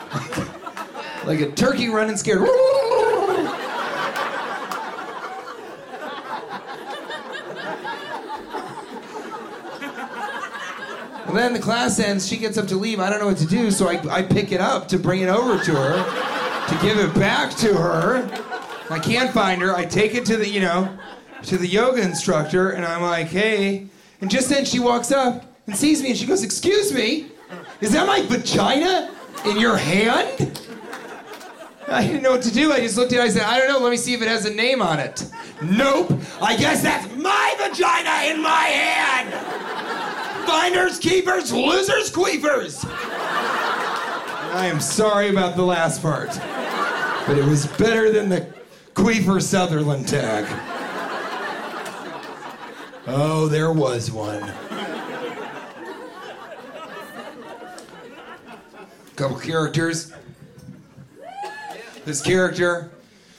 Like a turkey running scared. Well, then the class ends, she gets up to leave, I don't know what to do, so I pick it up to bring it over to her, to give it back to her. I can't find her, I take it to the, to the yoga instructor, and I'm like, hey, and just then she walks up and sees me, and she goes, excuse me, is that my vagina in your hand? I didn't know what to do, I just looked at it, I said, I don't know, let me see if it has a name on it. Nope, I guess that's my vagina in my hand! Finders, keepers, losers, queefers. I am sorry about the last part, but it was better than the Queefer Sutherland tag. Oh, there was one. Couple characters. This character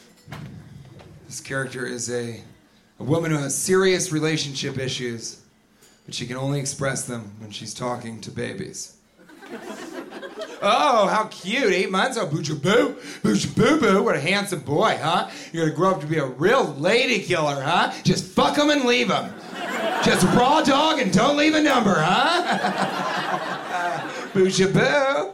is a woman who has serious relationship issues. But she can only express them when she's talking to babies. Oh, how cute, 8 months, oh, boo-cha-boo, boo-cha-boo-boo, what a handsome boy, huh? You're gonna grow up to be a real lady killer, huh? Just fuck them and leave them. Just raw dog and don't leave a number, huh? Boo-cha-boo.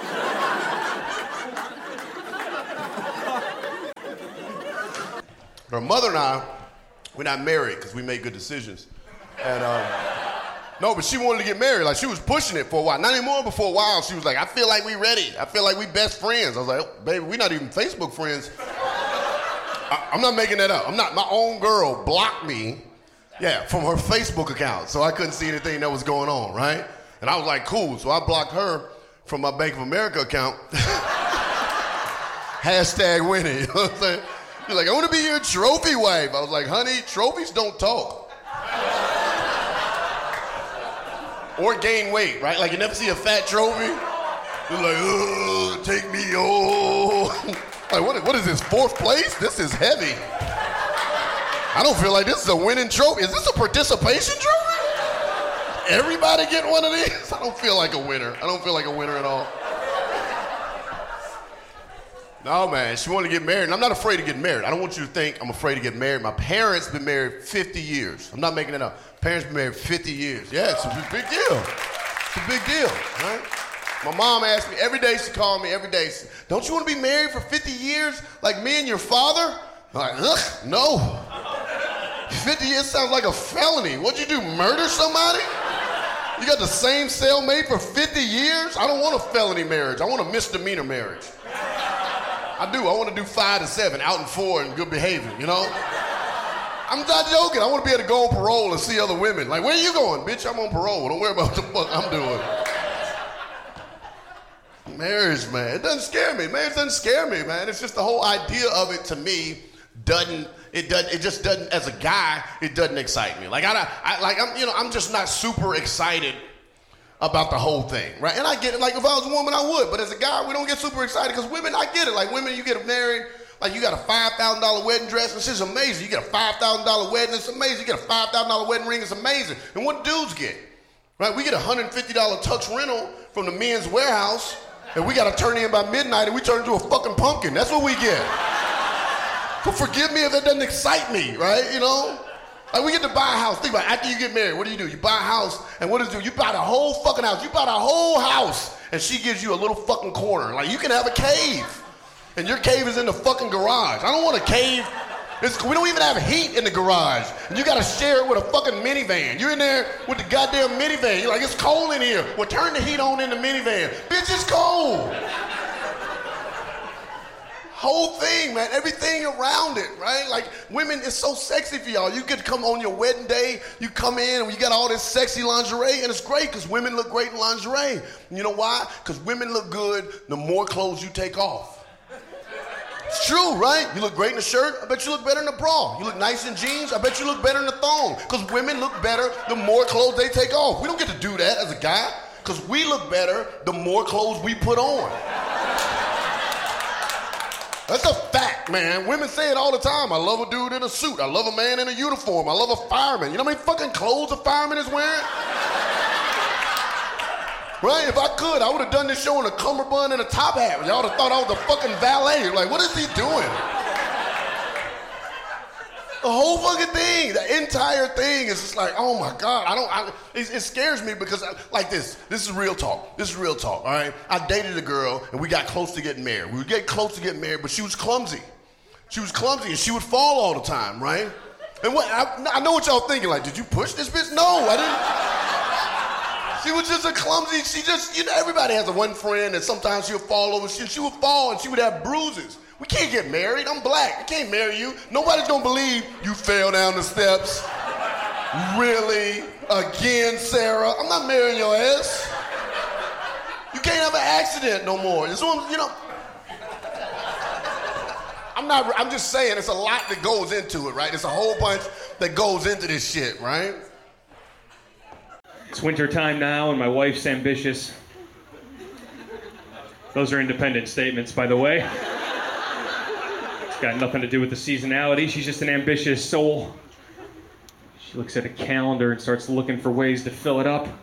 Her mother and I, we're not married because we made good decisions. And, no, but she wanted to get married. Like, she was pushing it for a while. Not anymore, but for a while, she was like, I feel like we ready. I feel like we best friends. I was like, oh, baby, we're not even Facebook friends. I'm not making that up. My own girl blocked me, from her Facebook account. So I couldn't see anything that was going on, right? And I was like, cool. So I blocked her from my Bank of America account. Hashtag winning, you know what I'm saying? She's like, I want to be your trophy wife. I was like, honey, trophies don't talk. Or gain weight, right? Like, you never see a fat trophy? You're like, oh, take me, oh. Like, what is this, 4th place? This is heavy. I don't feel like this is a winning trophy. Is this a participation trophy? Everybody get one of these? I don't feel like a winner. I don't feel like a winner at all. No, man, she wanted to get married, and I'm not afraid to get married. I don't want you to think I'm afraid to get married. My parents been married 50 years. I'm not making it up. Parents been married 50 years. Yeah, it's a big deal. It's a big deal, right? My mom asked me, every day she called me, every day, don't you want to be married for 50 years like me and your father? I'm like, ugh, no. 50 years sounds like a felony. What'd you do, murder somebody? You got the same cellmate for 50 years? I don't want a felony marriage. I want a misdemeanor marriage. I do. I want to do 5 to 7, out in 4 and good behavior, you know? I'm not joking. I want to be able to go on parole and see other women. Like, where are you going? Bitch, I'm on parole. Don't worry about what the fuck I'm doing. Marriage, man. It doesn't scare me. Marriage doesn't scare me, man. It's just the whole idea of it to me it just doesn't, as a guy, it doesn't excite me. Like, I'm just not super excited about the whole thing, right? And I get it. Like, if I was a woman, I would. But as a guy, we don't get super excited because women, I get it. Like, women, you get married, like, you got a $5,000 wedding dress, and shit's amazing. You get a $5,000 wedding, it's amazing. You get a $5,000 wedding ring, it's amazing. And what dudes get, right? We get a $150 tux rental from the Men's Warehouse, and we got to turn in by midnight, and we turn into a fucking pumpkin. That's what we get. So forgive me if that doesn't excite me, right? You know? Like, we get to buy a house. Think about it. After you get married, what do? You buy a house, and what does it do? You buy the whole fucking house. You buy the whole house, and she gives you a little fucking corner. Like, you can have a cave, and your cave is in the fucking garage. I don't want a cave. We don't even have heat in the garage, and you got to share it with a fucking minivan. You're in there with the goddamn minivan. You're like, it's cold in here. Well, turn the heat on in the minivan. Bitch, it's cold. Whole thing, man, everything around it, right? Like, women, it's so sexy for y'all. You could come on your wedding day, you come in and you got all this sexy lingerie, and it's great because women look great in lingerie. You know why? Because women look good the more clothes you take off. It's true, right? You look great in a shirt, I bet you look better in a bra. You look nice in jeans, I bet you look better in a thong. Because women look better the more clothes they take off. We don't get to do that as a guy, because we look better the more clothes we put on. That's a fact, man. Women say it all the time. I love a dude in a suit. I love a man in a uniform. I love a fireman. You know how many fucking clothes a fireman is wearing? Right? If I could, I would have done this show in a cummerbund and a top hat. Y'all would have thought I was a fucking valet. Like, what is he doing? The whole fucking thing, the entire thing is just like, oh my God, it scares me because like this is real talk. This is real talk, all right? I dated a girl and we got close to getting married. We would get close to getting married, but she was clumsy. She was clumsy and she would fall all the time, right? And what I know what y'all thinking, like, did you push this bitch? No, I didn't. She was just a clumsy, she just, you know, everybody has a one friend and sometimes she'll fall over. She would fall and she would have bruises. We can't get married. I'm black. I can't marry you. Nobody's gonna believe you fell down the steps. Really? Again, Sarah? I'm not marrying your ass. You can't have an accident no more. So, you know, I'm just saying it's a lot that goes into it, right? It's a whole bunch that goes into this shit, right? It's winter time now and my wife's ambitious. Those are independent statements, by the way. Got nothing to do with the seasonality. She's just an ambitious soul. She looks at a calendar and starts looking for ways to fill it up.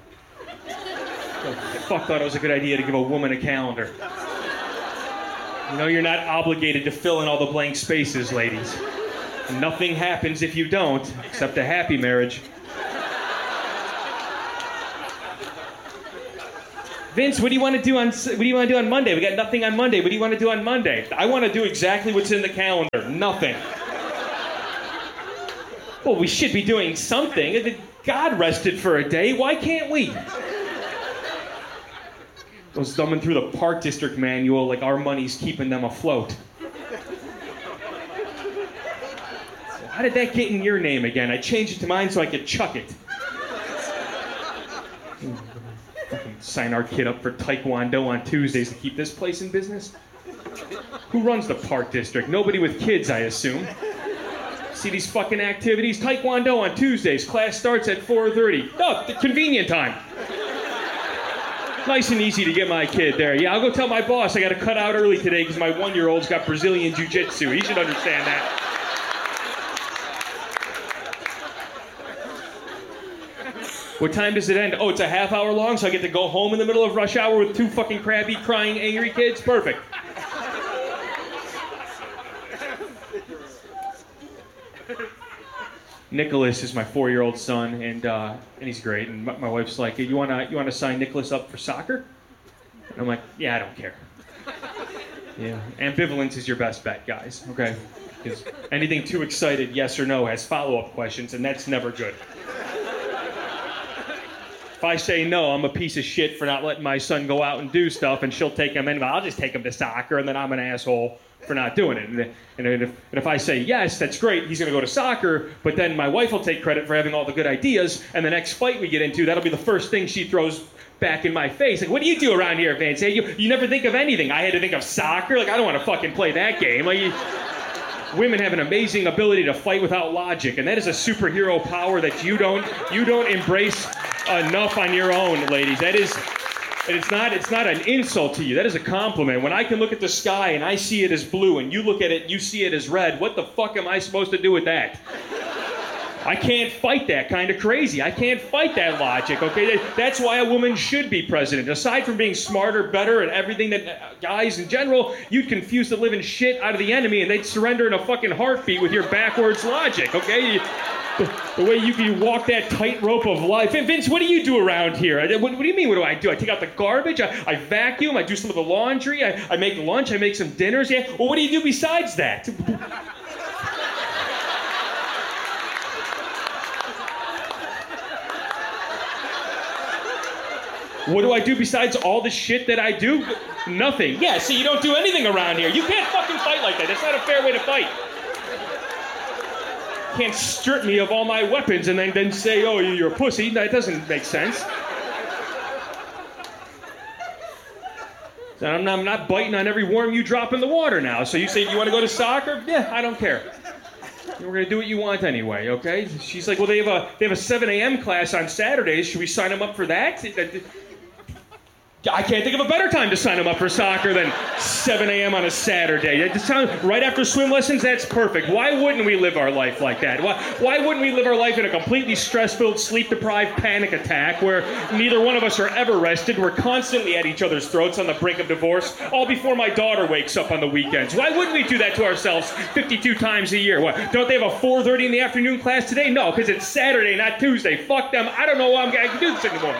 Fuck thought it was a good idea to give a woman a calendar. You know, you're not obligated to fill in all the blank spaces, ladies. And nothing happens if you don't, except a happy marriage. Vince, what do you want to do on Monday? We got nothing on Monday. What do you want to do on Monday? I want to do exactly what's in the calendar. Nothing. Well, we should be doing something. God rested for a day. Why can't we? I was thumbing through the Park District manual like our money's keeping them afloat. So how did that get in your name again? I changed it to mine so I could chuck it. Sign our kid up for Taekwondo on Tuesdays to keep this place in business? Who runs the Park District? Nobody with kids, I assume. See these fucking activities? Taekwondo on Tuesdays. Class starts at 4:30. Oh, the convenient time. Nice and easy to get my kid there. Yeah, I'll go tell my boss I got to cut out early today because my 1-year-old's got Brazilian Jiu-Jitsu. He should understand that. What time does it end? Oh, it's a half hour long, so I get to go home in the middle of rush hour with 2 fucking crabby, crying, angry kids? Perfect. Nicholas is my 4-year-old son, and he's great. And my wife's like, hey, you wanna sign Nicholas up for soccer? And I'm like, yeah, I don't care. Yeah, ambivalence is your best bet, guys, okay? Because anything too excited, yes or no, has follow-up questions, and that's never good. If I say no, I'm a piece of shit for not letting my son go out and do stuff, and she'll take him anyway. I'll just take him to soccer, and then I'm an asshole for not doing it. And if I say yes, that's great, he's going to go to soccer, but then my wife will take credit for having all the good ideas, and the next fight we get into, that'll be the first thing she throws back in my face. Like, what do you do around here, Vance? Hey, you never think of anything. I had to think of soccer? Like, I don't want to fucking play that game. Like, women have an amazing ability to fight without logic, and that is a superhero power that you don't embrace enough on your own, ladies. That is, it's not an insult to you. That is a compliment. When I can look at the sky and I see it as blue, and you look at it and you see it as red, what the fuck am I supposed to do with that? I can't fight that kind of crazy. I can't fight that logic, okay? That's why a woman should be president. Aside from being smarter, better, and everything that guys in general, you'd confuse the living shit out of the enemy and they'd surrender in a fucking heartbeat with your backwards logic, okay? The way you can walk that tightrope of life. And Vince, what do you do around here? What do you mean, what do? I take out the garbage, I vacuum, I do some of the laundry, I make lunch, I make some dinners. Yeah. Well, what do you do besides that? What do I do besides all the shit that I do? Nothing. Yeah, see, you don't do anything around here. You can't fucking fight like that. That's not a fair way to fight. You can't strip me of all my weapons and then say, oh, you're a pussy. That doesn't make sense. I'm not biting on every worm you drop in the water now. So you say, you want to go to soccer? Yeah, I don't care. We're going to do what you want anyway, okay? She's like, well, they have a 7 a.m. class on Saturdays. Should we sign them up for that? I can't think of a better time to sign them up for soccer than 7 a.m. on a Saturday. Right after swim lessons, that's perfect. Why wouldn't we live our life like that? Why wouldn't we live our life in a completely stress-filled, sleep-deprived panic attack where neither one of us are ever rested, we're constantly at each other's throats on the brink of divorce, all before my daughter wakes up on the weekends? Why wouldn't we do that to ourselves 52 times a year? What, don't they have a 4:30 in the afternoon class today? No, because it's Saturday, not Tuesday. Fuck them. I don't know why I can do this anymore.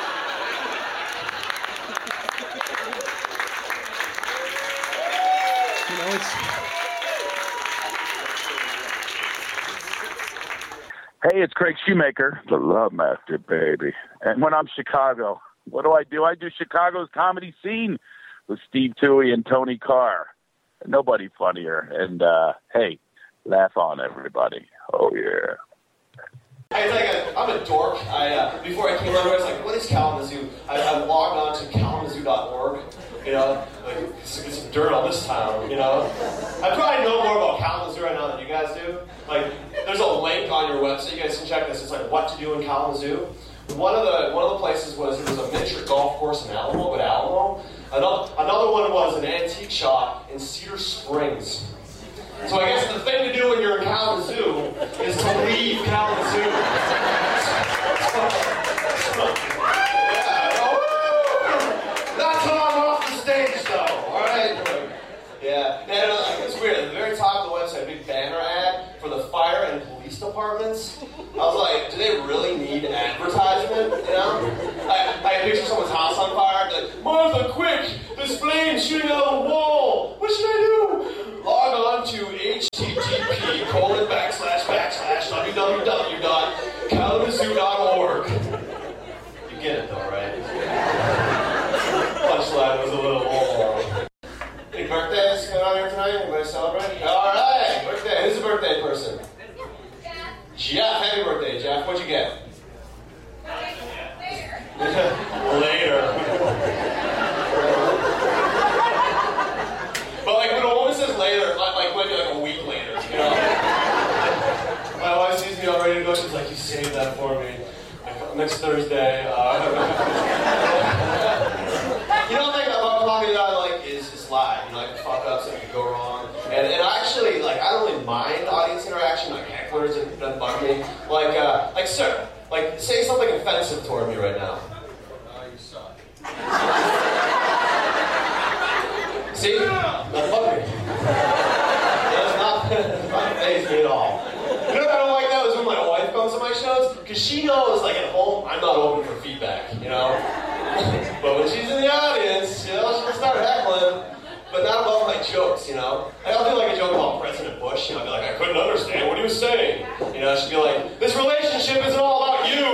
Hey, it's Craig Shoemaker, the Love Master, baby. And when I'm Chicago, what do? I do Chicago's comedy scene with Steve Toohey and Tony Carr. Nobody funnier. And, hey, laugh on, everybody. Oh, yeah. I'm a dork. Before I came over, I was like, what is Kalamazoo? I logged on to kalamazoo.org, you know, like, get some dirt on this town, you know. I probably know more about Kalamazoo right now than you guys do. Like, there's a link on your website, you guys can check this. It's like, what to do in Kalamazoo. One of the places was, it was a miniature golf course in Alamo, with Alamo. Another one was an antique shop in Cedar Springs. So I guess the thing to do when you're in Kalamazoo is to leave Kalamazoo. That's when I'm off the stage, though. All right. Yeah. And it's weird. At the very top of the website, a big banner ad for the fire and police departments. I was like, do they really need advertisement? You know? I picture someone's house on fire. Like, Martha, quick! There's flames shooting out of the wall. What should I do? Log on to http://www.kalamazoo.org. You get it though, right? Punchline was a little long. Any birthdays going on here tonight? Anybody celebrate? Alright, birthday. Who's the birthday person? Jeff, happy birthday, Jeff. What'd you get? Later. But like when a woman says later, like maybe like a week later, you know? My wife sees me all ready to go, she's like, you saved that for me. Next Thursday. You know, the thing about comedy that I like is live. You know, like fuck up, something could go wrong. And I actually, like, I don't really mind audience interaction, like hecklers, it doesn't bug me. Like, sir, like, say something offensive toward me right now. You suck. See? That's bugging me. That's not faze me at all. You know what I don't like that is when my wife comes to my shows, because she knows, like, at home, I'm not open for feedback, you know? But when she's in the audience, you know, she'll start heckling, but not about my jokes, you know? Like, I'll do, like, a joke about President Bush, you know, I'll be like, I couldn't understand what he was saying. You know, she'll be like, this relationship isn't all about you.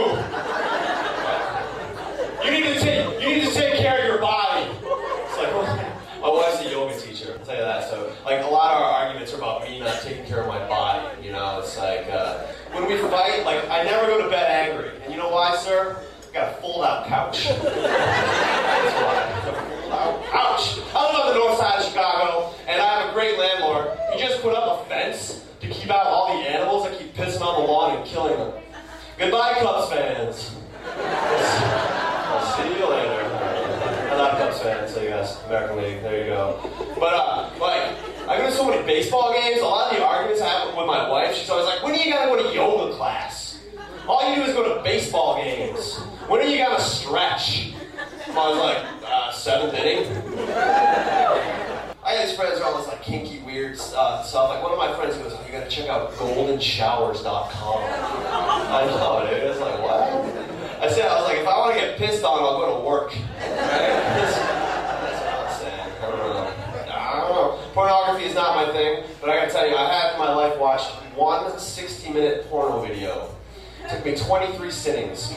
You need to take care of your body. It's like, my wife's a yoga teacher, I'll tell you that. So, like, a lot of our arguments are about me not taking care of my body, you know? It's like, when we fight, like, I never go to bed angry. And you know why, sir? I got a fold-out couch. That's why. A fold-out couch. I live on the north side of Chicago, and I have a great landlord. He just put up a fence to keep out all the animals that keep pissing on the lawn and killing them. Goodbye, Cubs fans. I'll see you later. I'm not a Cubs fan, so yes, American League, there you go. But, like, I go to so many baseball games, a lot of the arguments I have with my wife, she's always like, when are you gonna go to yoga class? All you do is go to baseball games. When are you gonna stretch? I was like, 7th inning. I had these friends who are all this, like, kinky, weird stuff. Like, one of my friends goes, oh, you gotta check out goldenshowers.com. I know, dude. It's like, what? I was like, if I want to get pissed on, I'll go to work. Right? That's what I'm saying. I don't know. Pornography is not my thing, but I gotta tell you, I have in my life watched one 60-minute porno video. It took me 23 sittings.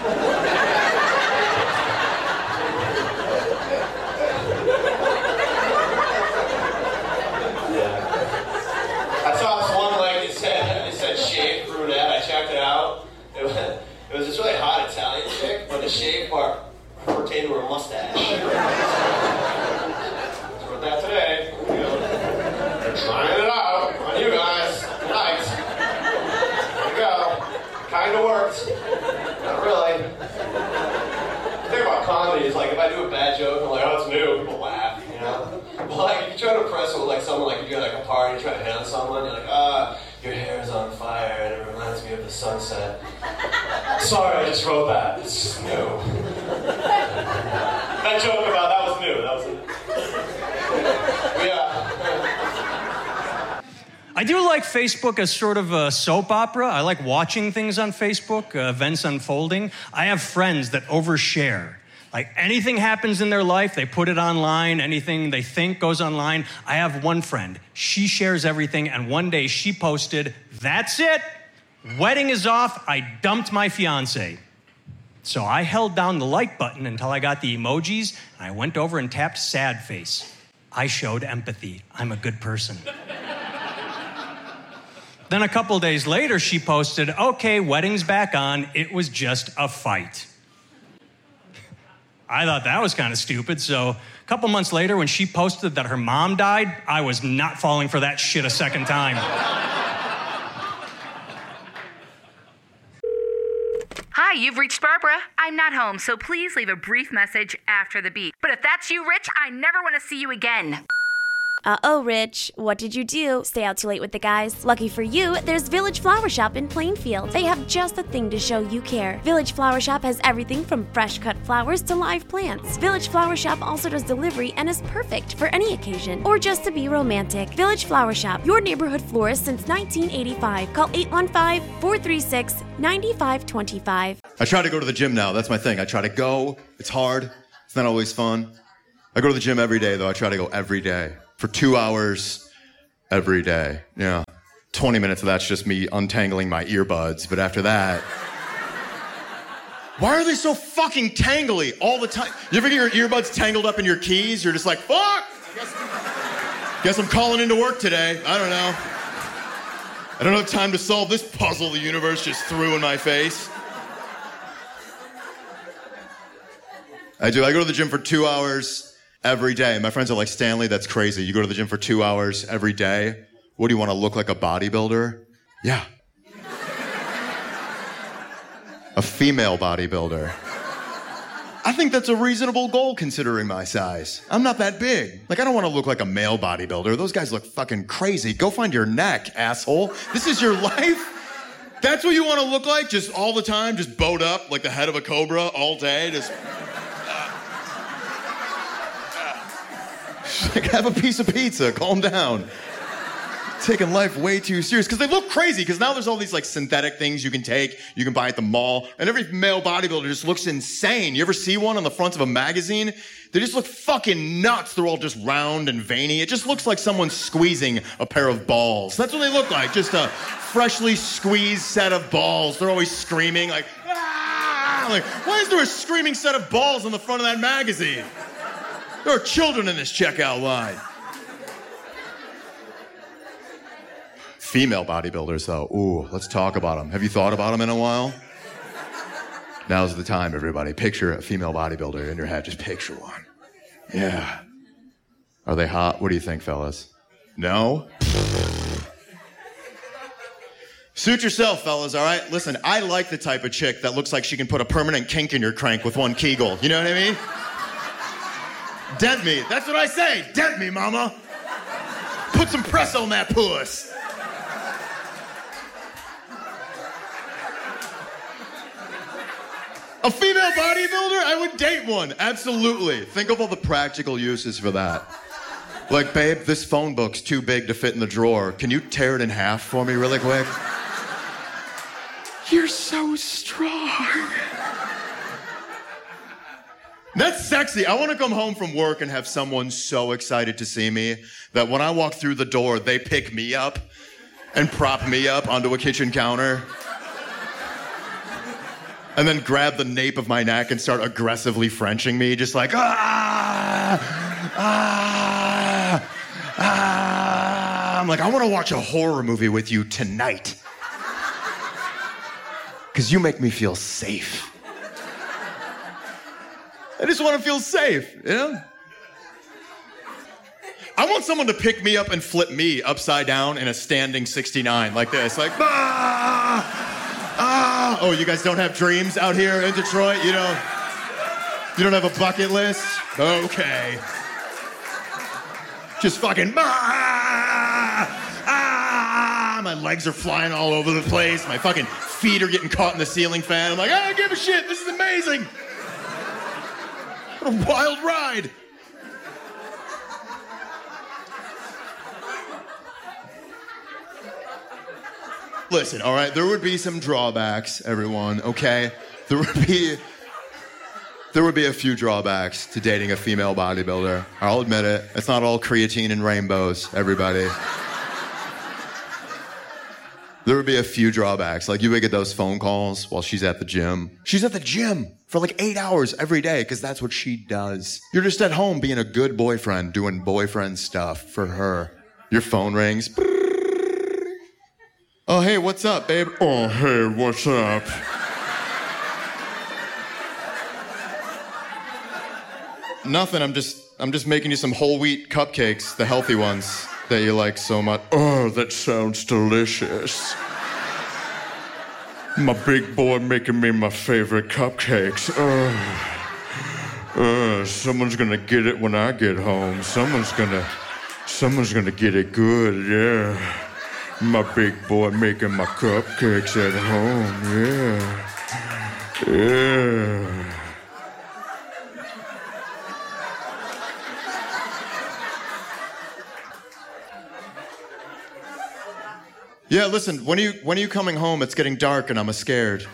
I saw this one, like, it said shaved brunette. I checked it out. It was this really hot Italian chick, but the shave part pertained to her mustache. So with that today, you know, they're trying it out on you guys tonight. There you go. Kinda worked. Not really. The thing Well, like, you try to press it with, like, someone, like, you're doing, like, a party, you try to hit on someone, you're like, your hair is on fire, and it reminds me of the sunset. Sorry, I just wrote that. It's just new. That joke about that was new. That was yeah. I do like Facebook as sort of a soap opera. I like watching things on Facebook, events unfolding. I have friends that overshare. Like anything happens in their life, they put it online. Anything they think goes online. I have one friend. She shares everything, and one day she posted, "That's it. Wedding is off. I dumped my fiance." So I held down the like button until I got the emojis, and I went over and tapped sad face. I showed empathy. I'm a good person. Then a couple days later, she posted, "Okay, wedding's back on. It was just a fight." I thought that was kind of stupid, so a couple months later when she posted that her mom died, I was not falling for that shit a second time. Hi, you've reached Barbara. I'm not home, so please leave a brief message after the beep. But if that's you, Rich, I never want to see you again. Uh-oh, Rich. What did you do? Stay out too late with the guys? Lucky for you, there's Village Flower Shop in Plainfield. They have just the thing to show you care. Village Flower Shop has everything from fresh cut flowers to live plants. Village Flower Shop also does delivery and is perfect for any occasion or just to be romantic. Village Flower Shop, your neighborhood florist since 1985. Call 815-436-9525. I try to go to the gym now. That's my thing. I try to go. It's hard. It's not always fun. I go to the gym every day, though. I try to go every day. For 2 hours every day. Yeah. 20 minutes of that's just me untangling my earbuds. But after that... Why are they so fucking tangly all the time? You ever get your earbuds tangled up in your keys? You're just like, fuck! Guess I'm calling into work today. I don't know. I don't have time to solve this puzzle the universe just threw in my face. I do. I go to the gym for 2 hours every day. My friends are like, "Stanley, that's crazy. You go to the gym for 2 hours every day? What, do you want to look like a bodybuilder?" Yeah. A female bodybuilder. I think that's a reasonable goal considering my size. I'm not that big. Like, I don't want to look like a male bodybuilder. Those guys look fucking crazy. Go find your neck, asshole. This is your life? That's what you want to look like? Just all the time? Just bowed up like the head of a cobra all day? Just... Like, have a piece of pizza, calm down. Taking life way too serious. Because they look crazy, because now there's all these like synthetic things you can take, you can buy at the mall, and every male bodybuilder just looks insane. You ever see one on the front of a magazine? They just look fucking nuts. They're all just round and veiny. It just looks like someone's squeezing a pair of balls. That's what they look like, just a freshly squeezed set of balls. They're always screaming like, ah! Like, why is there a screaming set of balls on the front of that magazine? There are children in this checkout line. Female bodybuilders, though. Ooh, let's talk about them. Have you thought about them in a while? Now's the time, everybody. Picture a female bodybuilder in your head. Just picture one. Yeah. Are they hot? What do you think, fellas? No? Suit yourself, fellas, all right? Listen, I like the type of chick that looks like she can put a permanent kink in your crank with one Kegel. You know what I mean? Dent me. That's what I say. Dent me, mama. Put some press on that puss. A female bodybuilder? I would date one. Absolutely. Think of all the practical uses for that. Like, babe, this phone book's too big to fit in the drawer. Can you tear it in half for me really quick? You're so strong. That's sexy. I want to come home from work and have someone so excited to see me that when I walk through the door, they pick me up and prop me up onto a kitchen counter and then grab the nape of my neck and start aggressively Frenching me, just like, I'm like, I want to watch a horror movie with you tonight because you make me feel safe. I just want to feel safe, you know? I want someone to pick me up and flip me upside down in a standing 69 like this. Like, Oh, you guys don't have dreams out here in Detroit? You don't have a bucket list? Okay. Just fucking, my legs are flying all over the place. My fucking feet are getting caught in the ceiling fan. I'm like, I don't give a shit. This is amazing. What a wild ride. Listen, all right, there would be some drawbacks, everyone, okay? There would be a few drawbacks to dating a female bodybuilder. I'll admit it. It's not all creatine and rainbows, everybody. There would be a few drawbacks. Like, you would get those phone calls while she's at the gym. She's at the gym for like 8 hours every day because that's what she does. You're just at home being a good boyfriend, doing boyfriend stuff for her. Your phone rings. Oh, hey, what's up, babe? Oh, hey, what's up? Nothing, I'm just making you some whole wheat cupcakes, the healthy ones that you like so much. Oh, that sounds delicious. My big boy making me my favorite cupcakes. Someone's gonna get it when I get home. Someone's gonna get it good, yeah. My big boy making my cupcakes at home, yeah. Yeah. Yeah, listen, when are you coming home? It's getting dark and I'm scared.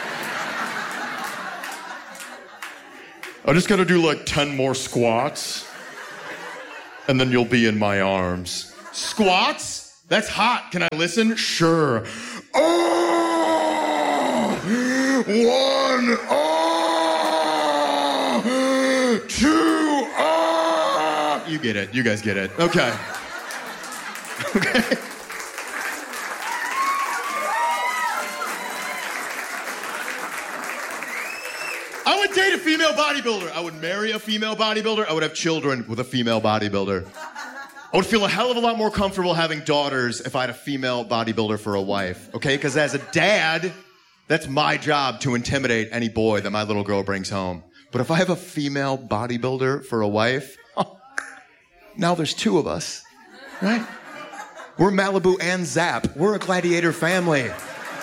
I just gotta do like 10 more squats, and then you'll be in my arms. Squats? That's hot. Can I listen? Sure. Oh! 1, oh! 2, oh! You get it. You guys get it. Okay. Okay. I would date a female bodybuilder. I would marry a female bodybuilder. I would have children with a female bodybuilder. I would feel a hell of a lot more comfortable having daughters if I had a female bodybuilder for a wife, okay? Because as a dad, that's my job to intimidate any boy that my little girl brings home. But if I have a female bodybuilder for a wife, now there's 2 of us, right? We're Malibu and Zap. We're a gladiator family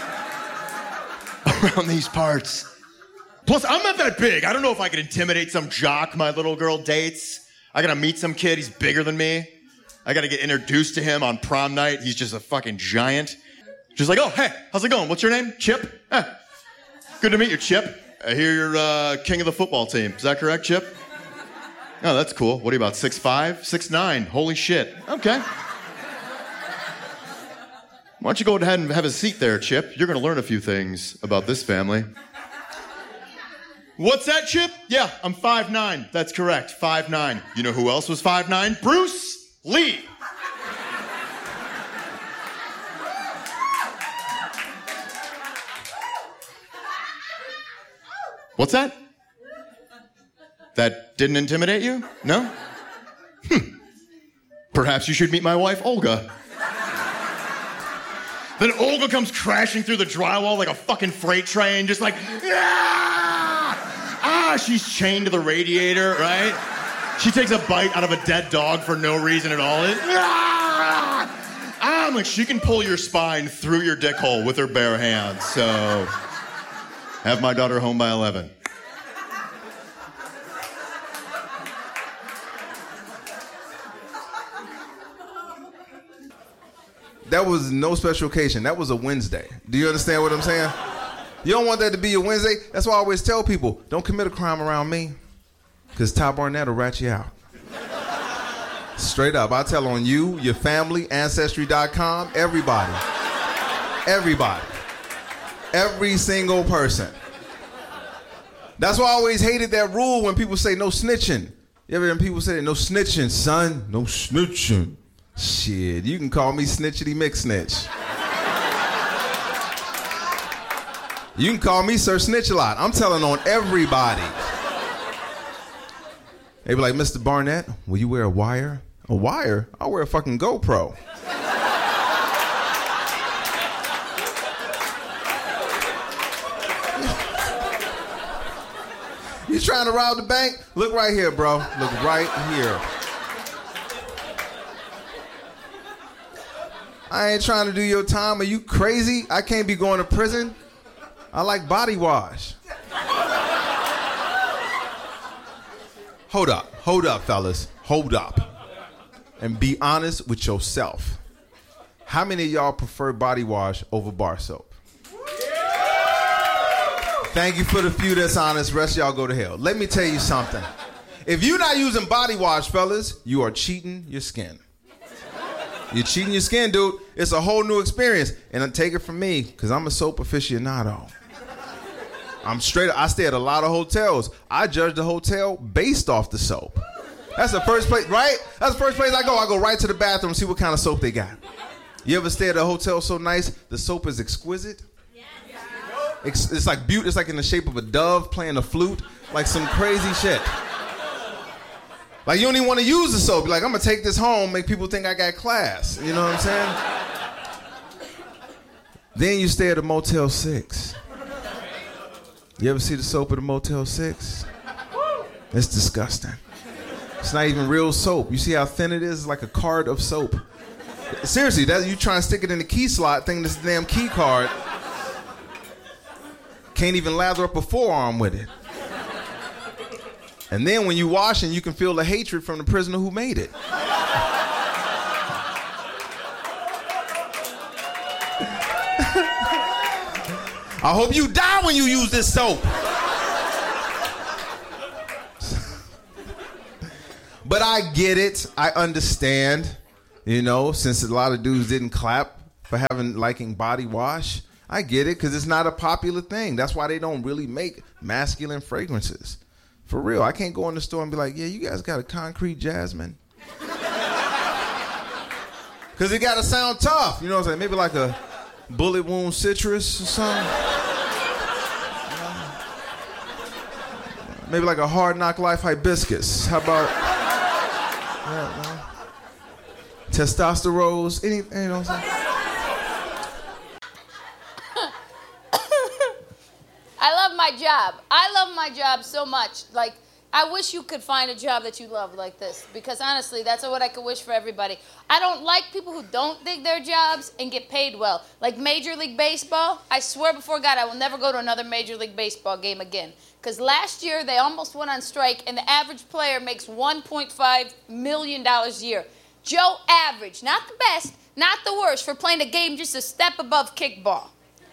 around these parts. Plus, I'm not that big. I don't know if I could intimidate some jock my little girl dates. I gotta meet some kid, he's bigger than me. I gotta get introduced to him on prom night. He's just a fucking giant. Just like, oh, hey, how's it going? What's your name? Chip? Good to meet you, Chip. I hear you're king of the football team. Is that correct, Chip? Oh, that's cool. What are you, about 6'5"? 6'9"? Holy shit. Okay. Why don't you go ahead and have a seat there, Chip? You're gonna learn a few things about this family. What's that, Chip? Yeah, I'm 5'9". That's correct, 5'9". You know who else was 5'9"? Bruce Lee. What's that? That didn't intimidate you? No? Perhaps you should meet my wife, Olga. Then Olga comes crashing through the drywall like a fucking freight train, just like, she's chained to the radiator, right? She takes a bite out of a dead dog for no reason at all. I'm like, she can pull your spine through your dick hole with her bare hands. So, have my daughter home by 11. That was no special occasion. That was a Wednesday. Do you understand what I'm saying? You don't want that to be your Wednesday. That's why I always tell people, don't commit a crime around me, because Ty Barnett will rat you out. Straight up. I tell on you, your family, Ancestry.com, everybody. Everybody. Every single person. That's why I always hated that rule when people say no snitching. You ever hear people say no snitching, son? No snitching. Shit, you can call me Snitchity McSnitch. You can call me Sir Snitch a lot. I'm telling on everybody. They be like, Mr. Barnett, will you wear a wire? A wire? I'll wear a fucking GoPro. You trying to rob the bank? Look right here, bro. Look right here. I ain't trying to do your time. Are you crazy? I can't be going to prison. I like body wash. Hold up, fellas. Hold up. And be honest with yourself. How many of y'all prefer body wash over bar soap? Thank you for the few that's honest. Rest of y'all go to hell. Let me tell you something. If you're not using body wash, fellas, you are cheating your skin. You're cheating your skin, dude. It's a whole new experience. And take it from me, because I'm a soap aficionado. I'm straight up. I stay at a lot of hotels. I judge the hotel based off the soap. That's the first place, right? That's the first place I go. I go right to the bathroom and see what kind of soap they got. You ever stay at a hotel so nice, the soap is exquisite? It's like beauty. It's like in the shape of a dove playing a flute. Like some crazy shit. Like you don't even want to use the soap. You're like, I'm going to take this home, make people think I got class. You know what I'm saying? Then you stay at a Motel 6. You ever see the soap at a Motel 6? It's disgusting. It's not even real soap. You see how thin it is? It's like a card of soap. Seriously, you try and stick it in the key slot, think this damn key card. Can't even lather up a forearm with it. And then when you washing, you can feel the hatred from the prisoner who made it. I hope you die when you use this soap. But I get it. I understand. You know, since a lot of dudes didn't clap for liking body wash. I get it, because it's not a popular thing. That's why they don't really make masculine fragrances. For real. I can't go in the store and be like, yeah, you guys got a concrete jasmine. Because it got to sound tough. You know what I'm saying? Maybe like a bullet wound citrus or something. Maybe like a hard knock life hibiscus. How about testosterone? You know what I'm saying? I love my job. I love my job so much. Like, I wish you could find a job that you love like this, because honestly, that's what I could wish for everybody. I don't like people who don't dig their jobs and get paid well. Like Major League Baseball, I swear before God, I will never go to another Major League Baseball game again. Because last year, they almost went on strike, and the average player makes $1.5 million a year. Joe Average, not the best, not the worst, for playing a game just a step above kickball.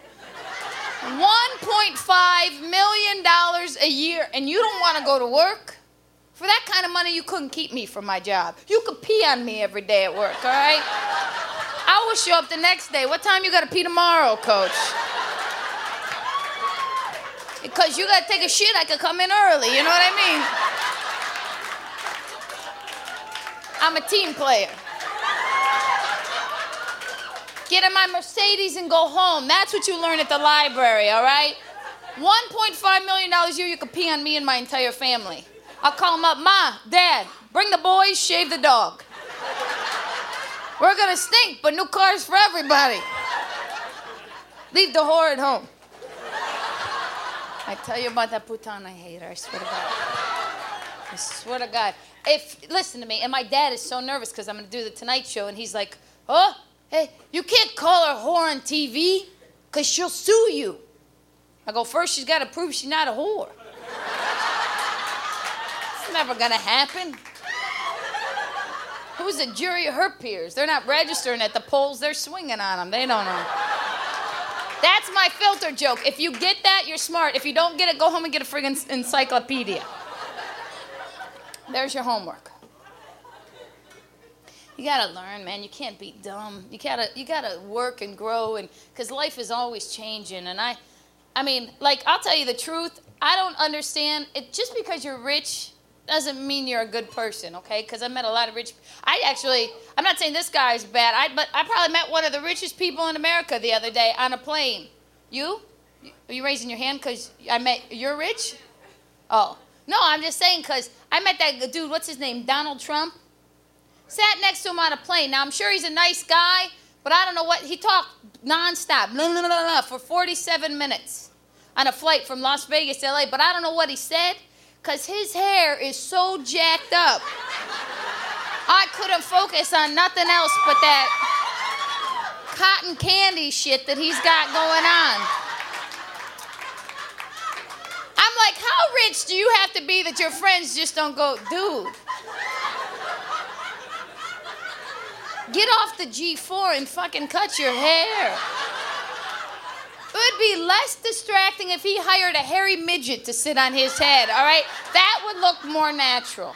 $1.5 million a year, and you don't want to go to work? For that kind of money, you couldn't keep me from my job. You could pee on me every day at work, all right? I will show up the next day. What time you got to pee tomorrow, coach? Because you got to take a shit, I could come in early, you know what I mean? I'm a team player. Get in my Mercedes and go home. That's what you learn at the library, all right? $1.5 million a year, you could pee on me and my entire family. I'll call them up, Ma, Dad, bring the boys, shave the dog. We're gonna stink, but new cars for everybody. Leave the whore at home. I tell you about that putain, I hate her, I swear to God. I swear to God. Listen to me, and my dad is so nervous because I'm gonna do the Tonight Show, and he's like, oh, hey, you can't call her a whore on TV because she'll sue you. I go, first she's got to prove she's not a whore. It's never going to happen. Who's the jury of her peers? They're not registering at the polls. They're swinging on them. They don't know. That's my filter joke. If you get that, you're smart. If you don't get it, go home and get a friggin' encyclopedia. There's your homework. You gotta learn, man. You can't be dumb. You gotta work and grow, and because life is always changing. And I mean, like, I'll tell you the truth. I don't understand it. Just because you're rich doesn't mean you're a good person, okay? Because I met a lot of rich. I'm not saying this guy's bad. But I probably met one of the richest people in America the other day on a plane. You? Are you raising your hand because you're rich? Oh no, I'm just saying because I met that dude. What's his name? Donald Trump. Sat next to him on a plane. Now, I'm sure he's a nice guy, but I don't know what. He talked nonstop, for 47 minutes on a flight from Las Vegas to LA, but I don't know what he said because his hair is so jacked up. I couldn't focus on nothing else but that. cotton candy shit that he's got going on. I'm like, how rich do you have to be that your friends just don't go, dude? Get off the G4 and fucking cut your hair. It would be less distracting if he hired a hairy midget to sit on his head, all right? That would look more natural.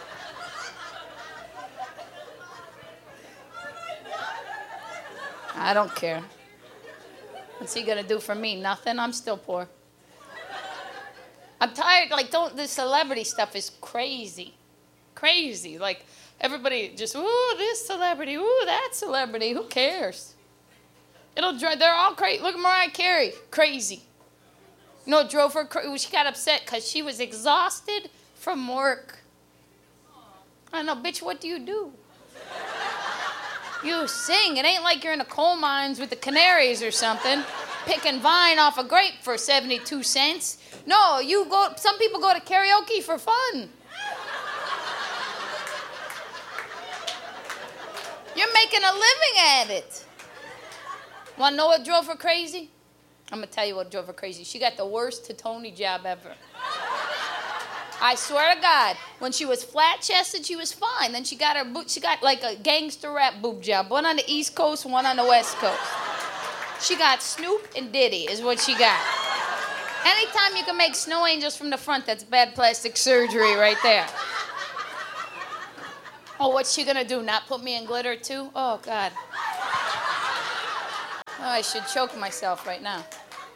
I don't care. What's he gonna do for me? Nothing. I'm still poor. I'm tired. Like, the celebrity stuff is crazy. Crazy. Like, everybody just, ooh, this celebrity, ooh, that celebrity. Who cares? It'll drive, they're all crazy. Look at Mariah Carey. Crazy. You know, it drove her crazy. She got upset because she was exhausted from work. I know, bitch, what do? You sing. It ain't like you're in the coal mines with the canaries or something, picking vine off a grape for 72 cents. No, some people go to karaoke for fun. You're making a living at it. Want to know what drove her crazy? I'm going to tell you what drove her crazy. She got the worst Tony job ever. I swear to God, when she was flat-chested, she was fine. Then she got like a gangster rap boob job. One on the East Coast, one on the West Coast. She got Snoop and Diddy is what she got. Anytime you can make snow angels from the front, that's bad plastic surgery right there. Oh, what's she gonna do? Not put me in glitter too? Oh, God. Oh, I should choke myself right now.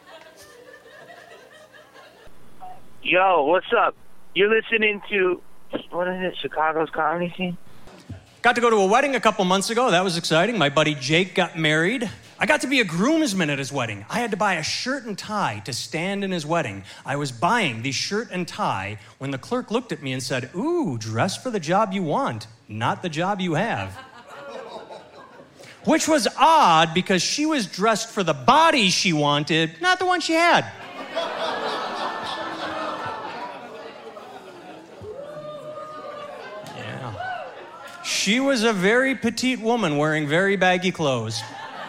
Yo, what's up? You're listening to, what is it, Chicago's comedy scene? Got to go to a wedding a couple months ago. That was exciting. My buddy Jake got married. I got to be a groomsman at his wedding. I had to buy a shirt and tie to stand in his wedding. I was buying the shirt and tie when the clerk looked at me and said, "Ooh, dress for the job you want, not the job you have." Which was odd because she was dressed for the body she wanted, not the one she had. Yeah. She was a very petite woman wearing very baggy clothes.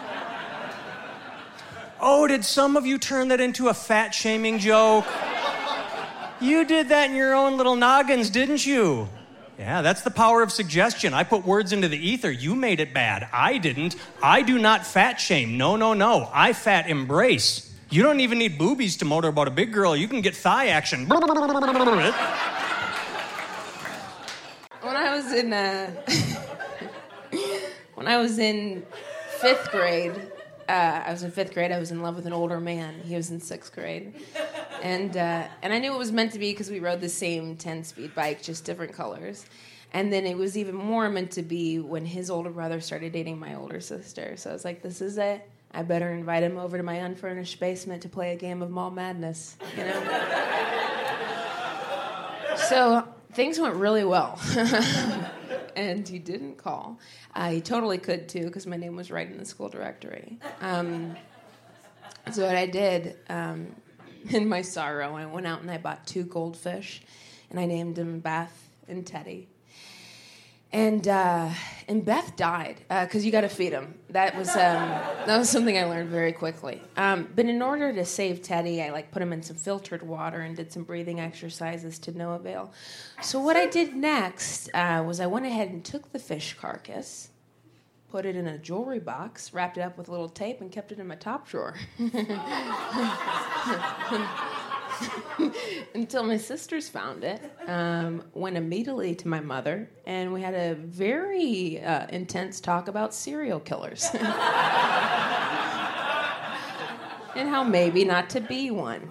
Oh, did some of you turn that into a fat-shaming joke? You did that in your own little noggins, didn't you? Yeah, that's the power of suggestion. I put words into the ether. You made it bad. I didn't. I do not fat shame. No, no, no. I fat embrace. You don't even need boobies to motorboat a big girl. You can get thigh action. When I was in fifth grade, I was in love with an older man. He was in sixth grade. And I knew it was meant to be because we rode the same 10-speed bike, just different colors. And then it was even more meant to be when his older brother started dating my older sister. So I was like, this is it. I better invite him over to my unfurnished basement to play a game of Mall Madness, you know? So things went really well. And he didn't call. He totally could, too, because my name was right in the school directory. So what I did, in my sorrow, I went out and I bought 2 goldfish, and I named them Beth and Teddy. And Beth died, because you got to feed them. That was something I learned very quickly. But in order to save Teddy, I put him in some filtered water and did some breathing exercises to no avail. So what I did next was I went ahead and took the fish carcass, put it in a jewelry box, wrapped it up with a little tape, and kept it in my top drawer. Until my sisters found it, went immediately to my mother, and we had a very intense talk about serial killers. And how maybe not to be one.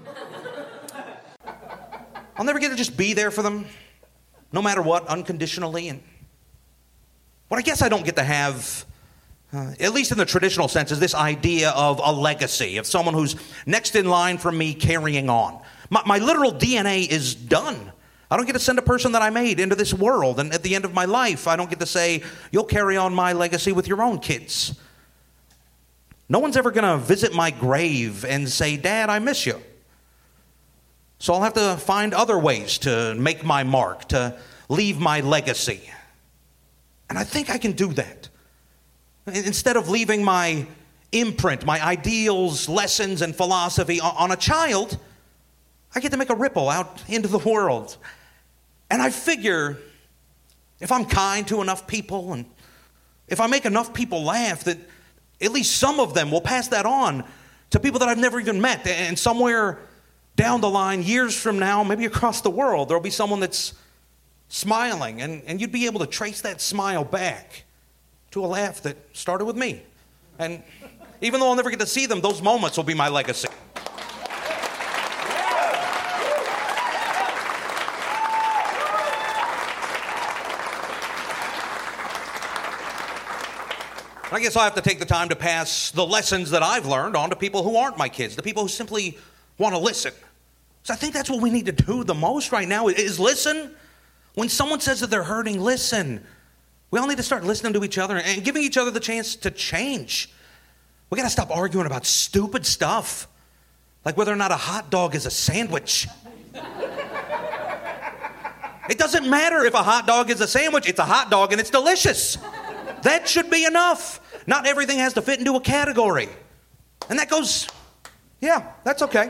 I'll never get to just be there for them, no matter what, unconditionally. And what I guess I don't get to have, at least in the traditional sense, is this idea of a legacy, of someone who's next in line for me carrying on. My literal DNA is done. I don't get to send a person that I made into this world, and at the end of my life, I don't get to say, you'll carry on my legacy with your own kids. No one's ever going to visit my grave and say, Dad, I miss you. So I'll have to find other ways to make my mark, to leave my legacy. And I think I can do that. Instead of leaving my imprint my ideals, lessons, and philosophy on a child, I get to make a ripple out into the world. And I figure if I'm kind to enough people and if I make enough people laugh, that at least some of them will pass that on to people that I've never even met. And somewhere down the line, years from now, maybe across the world, there'll be someone that's smiling, and you'd be able to trace that smile back to a laugh that started with me. And even though I'll never get to see them, those moments will be my legacy. I guess I'll have to take the time to pass the lessons that I've learned on to people who aren't my kids, the people who simply want to listen. So I think that's what we need to do the most right now is listen. When someone says that they're hurting, listen. We all need to start listening to each other and giving each other the chance to change. We got to stop arguing about stupid stuff, like whether or not a hot dog is a sandwich. It doesn't matter if a hot dog is a sandwich. It's a hot dog and it's delicious. That should be enough. Not everything has to fit into a category. And that goes, yeah, that's okay.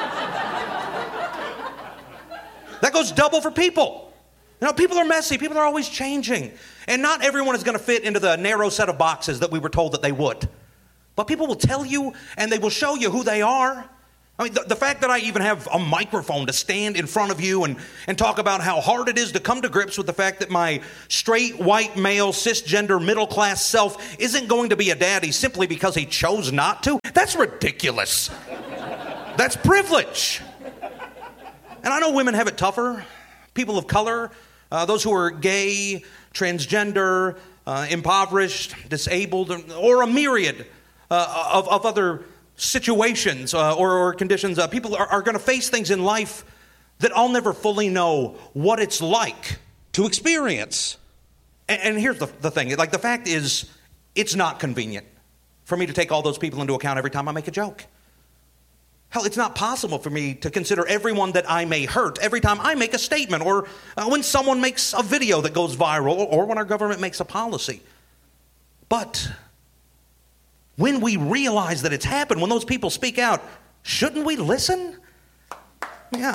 That goes double for people. You know, people are messy. People are always changing. And not everyone is going to fit into the narrow set of boxes that we were told that they would. But people will tell you and they will show you who they are. I mean, the fact that I even have a microphone to stand in front of you and talk about how hard it is to come to grips with the fact that my straight, white, male, cisgender, middle-class self isn't going to be a daddy simply because he chose not to, that's ridiculous. That's privilege. And I know women have it tougher. People of color, those who are gay, transgender, impoverished, disabled, or a myriad of other situations or conditions. People are going to face things in life that I'll never fully know what it's like to experience. And here's the thing. Like, the fact is, it's not convenient for me to take all those people into account every time I make a joke. Hell, it's not possible for me to consider everyone that I may hurt every time I make a statement or when someone makes a video that goes viral or when our government makes a policy. But when we realize that it's happened, when those people speak out, shouldn't we listen? Yeah.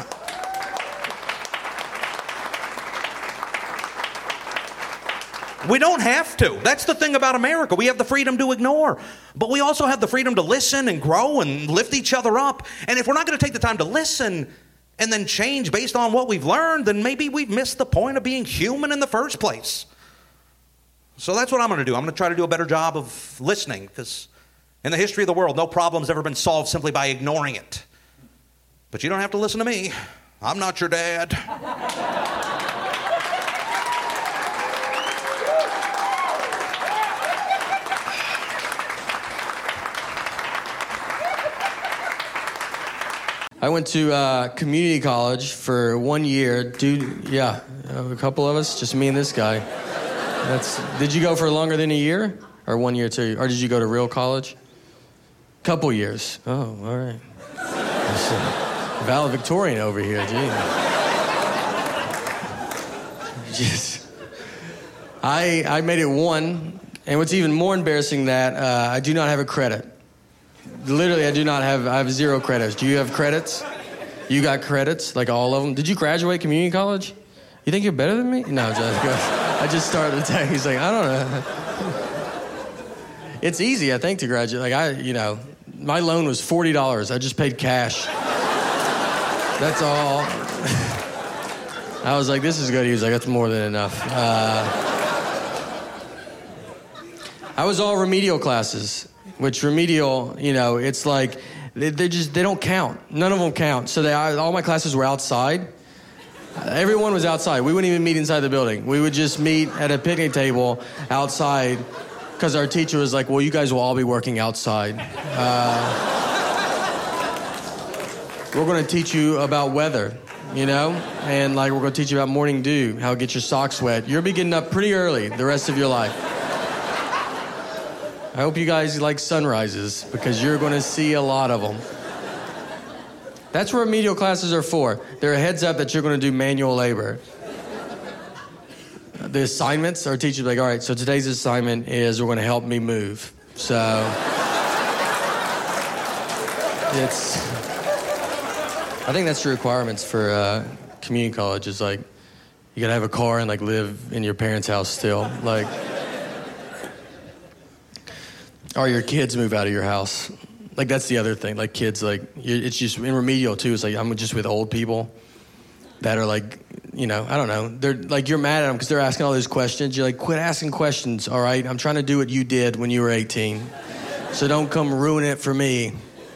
We don't have to. That's the thing about America. We have the freedom to ignore, but we also have the freedom to listen and grow and lift each other up. And if we're not going to take the time to listen and then change based on what we've learned, then maybe we've missed the point of being human in the first place. So that's what I'm going to do. I'm going to try to do a better job of listening, because in the history of the world, no problem's ever been solved simply by ignoring it. But you don't have to listen to me. I'm not your dad. I went to community college for 1 year. Dude, yeah, a couple of us, just me and this guy. Did you go for longer than a year? Or 1 year too? Or did you go to real college? Couple years. Oh, all right. Valedictorian over here, gee. Just, I made it one, and what's even more embarrassing that I do not have a credit. Literally, I have 0 credits. Do you have credits? You got credits, like all of them? Did you graduate community college? You think you're better than me? No, I just started the day. He's like, I don't know. It's easy, I think, to graduate. Like, my loan was $40. I just paid cash. That's all. I was like, this is good. He was like, that's more than enough. I was all remedial classes, which remedial, it's like, they don't count. None of them count. So all my classes were outside. Everyone was outside. We wouldn't even meet inside the building. We would just meet at a picnic table outside, because our teacher was like, well, you guys will all be working outside. We're going to teach you about weather, and we're going to teach you about morning dew, how to get your socks wet. You'll be getting up pretty early the rest of your life. I hope you guys like sunrises, because you're going to see a lot of them. That's what remedial classes are for. They're a heads up that you're going to do manual labor. The assignments, our teachers are like, all right, so today's assignment is we're going to help me move. So I think that's the requirements for community college. Is like you gotta have a car and like live in your parents' house still, like, or your kids move out of your house. Like that's the other thing. Like kids, like it's just in remedial too. It's like I'm just with old people that are like, you know, I don't know. They're like you're mad at them because they're asking all these questions. You're like, quit asking questions, all right? I'm trying to do what you did when you were 18, so don't come ruin it for me.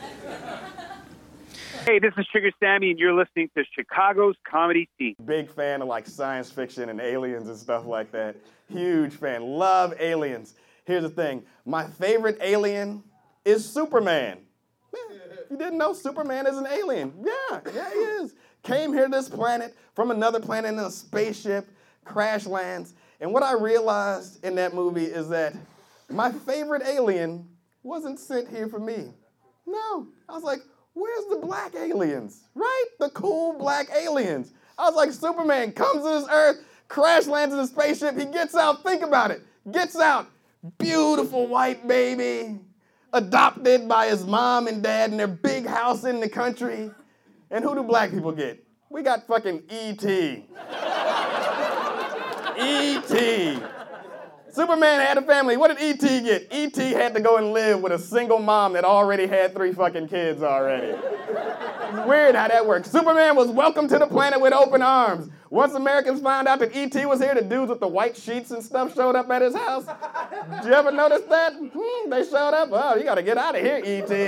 Hey, this is Sugar Sammy, and you're listening to Chicago's Comedy Scene. Big fan of like science fiction and aliens and stuff like that. Huge fan. Love aliens. Here's the thing. My favorite alien is Superman. You didn't know Superman is an alien? Yeah, he is. Came here to this planet from another planet in a spaceship, crash lands. And what I realized in that movie is that my favorite alien wasn't sent here for me. No. I was like, where's the black aliens, right? The cool black aliens. I was like, Superman comes to this earth, crash lands in a spaceship, he gets out, think about it, gets out, beautiful white baby, adopted by his mom and dad in their big house in the country. And who do black people get? We got fucking E.T. E.T. Superman had a family. What did E.T. get? E.T. had to go and live with a single mom that already had 3 fucking kids already. It's weird how that works. Superman was welcomed to the planet with open arms. Once Americans found out that E.T. was here, the dudes with the white sheets and stuff showed up at his house. Did you ever notice that? They showed up. Oh, you gotta get out of here, E.T.